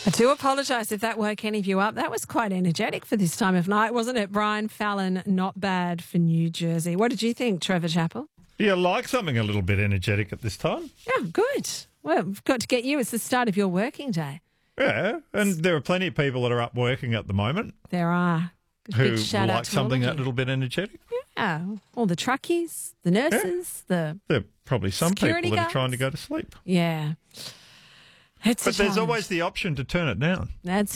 I do apologise if that woke any of you up. That was quite energetic for this time of night, wasn't it? Brian Fallon, not bad for New Jersey. What did you think, Trevor Chappell? Yeah, I like something a little bit energetic at this time. Yeah, good. Well, we've got to get you. It's the start of your working day. Yeah, and there are plenty of people that are up working at the moment There are. who Big shout out like to something all a of you. little bit energetic. Yeah, all the truckies, the nurses, the... There are probably some Security people that are guards. trying to go to sleep. Yeah. It's But a there's challenge. always the option to turn it down. That's